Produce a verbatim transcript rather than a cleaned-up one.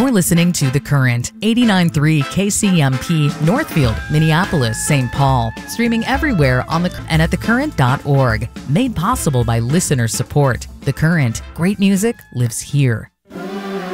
You're listening to The Current, eighty-nine point three K C M P, Northfield, Minneapolis, Saint Paul. Streaming everywhere on the and at the current dot org. Made possible by listener support. The Current, great music lives here.